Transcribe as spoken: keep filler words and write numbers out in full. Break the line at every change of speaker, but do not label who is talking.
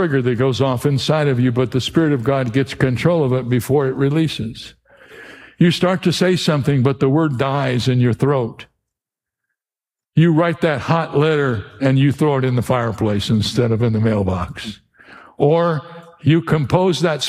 trigger that goes off inside of you, but the Spirit of God gets control of it before it releases. You start to say something, but the word dies in your throat. You write that hot letter and you throw it in the fireplace instead of in the mailbox. Or you compose that